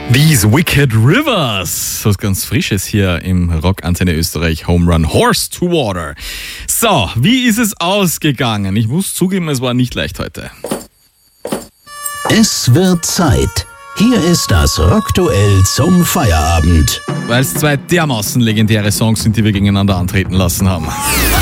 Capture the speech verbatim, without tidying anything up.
These Wicked Rivers. Was ganz Frisches hier im Rock-Antenne Österreich. Home Run Horse to Water. So, wie ist es ausgegangen? Ich muss zugeben, es war nicht leicht heute. Es wird Zeit. Hier ist das Rockduell zum Feierabend. Weil es zwei dermaßen legendäre Songs sind, die wir gegeneinander antreten lassen haben.